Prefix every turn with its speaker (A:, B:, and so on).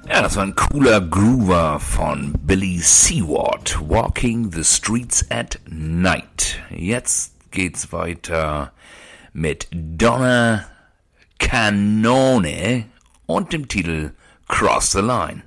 A: Ja, das war ein cooler Groover von Billy Seward, Walking the Streets at Night. Jetzt geht's weiter mit Donna Canone und dem Titel Cross the Line.